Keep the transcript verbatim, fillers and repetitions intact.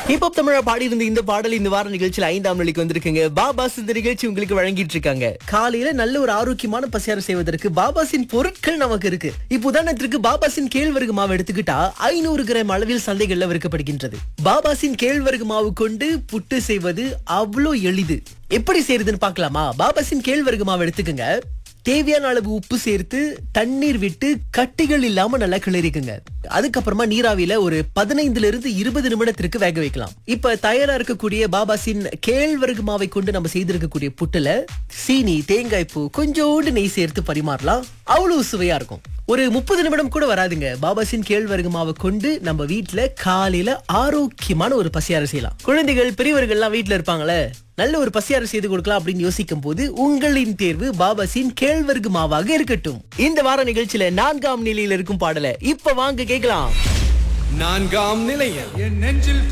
Hip hop தமிழா பாடி இருந்த இந்த பாடல் இந்த வார நிகழ்ச்சியில் ஐந்தாம் நிலைக்கு வந்திருக்குங்க. பாபாஸ் இந்த நிகழ்ச்சி உங்களுக்கு வழங்கிட்டு இருக்காங்க. காலையில நல்ல ஒரு ஆரோக்கியமான பசியாரம் செய்வதற்கு பாபாஸின் பொருட்கள் நமக்கு இருக்கு. இப்ப உதாரணத்திற்கு பாபாஸின் கேழ்வரகு மாவு எடுத்துக்கிட்டா ஐநூறு கிராம் அளவில் சந்தைகள்ல விற்கப்படுகின்றது. பாபாஸின் கேழ்வரகு மாவு கொண்டு புட்டு செய்வது அவ்வளோ எளிது. எப்படி செய்யறதுன்னு பார்க்கலாமா? பாபாஸின் கேழ்வரகு மாவு எடுத்துக்கங்க. தேவையான அளவு உப்பு சேர்த்து தண்ணீர் விட்டு கட்டிகள் இல்லாம நல்லா கிளறிக்குங்க. அதுக்கப்புறமா நீராவியில ஒரு பதினைந்துல இருந்து இருபது நிமிடத்திற்கு வேக வைக்கலாம். இப்ப தயாரா இருக்கக்கூடிய பாபாஸின் கேழ்வரகு மாவை கொண்டு நம்ம செய்திருக்கக்கூடிய புட்டுல சீனி, தேங்காய் பூ, கொஞ்சோண்டு நெய் சேர்த்து பரிமாறலாம். அவ்வளவு சுவையா இருக்கும். ஒரு முப்பது நிமிடம் கூட வராதுங்க. பாபாஸின் கேழ்வரகு மாவை கொண்டு நம்ம வீட்டுல காலையில ஆரோக்கியமான ஒரு பசியாரம் செய்யலாம். குழந்தைகள், பெரியவர்கள் எல்லாம் வீட்டுல இருப்பாங்களே, நல்ல ஒரு பசியாரம் செய்து கொடுக்கலாம் அப்படின்னு யோசிக்கும் போது உங்களின் தேர்வு பாபாஸின் கேழ்வரகு மாவாக இருக்கட்டும். இந்த வார நிகழ்ச்சியில நான்காம் நிலையில் இருக்கும் பாடலை இப்ப வாங்க கேட்கலாம். நான்காம் நிலையில் என் நெஞ்சில்